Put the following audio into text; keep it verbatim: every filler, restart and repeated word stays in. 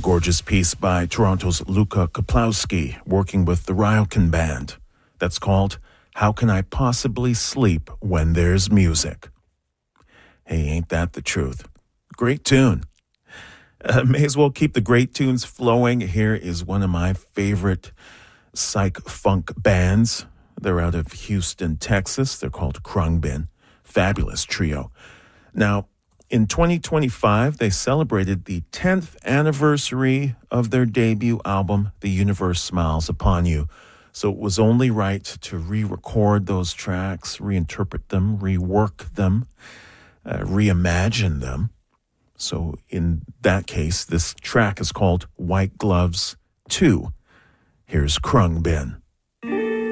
gorgeous piece by Toronto's Luka Kaplowski, working with the Ryokan Band. That's called How Can I Possibly Sleep When There's Music? Hey, ain't that the truth? Great tune. Uh, may as well keep the great tunes flowing. Here is one of my favorite psych funk bands. They're out of Houston, Texas. They're called Khruangbin. Fabulous trio. Now, in twenty twenty-five, they celebrated the tenth anniversary of their debut album, The Universe Smiles Upon You. So it was only right to re-record those tracks, reinterpret them, rework them, uh, reimagine them. So in that case, this track is called White Gloves two. Here's Khruangbin.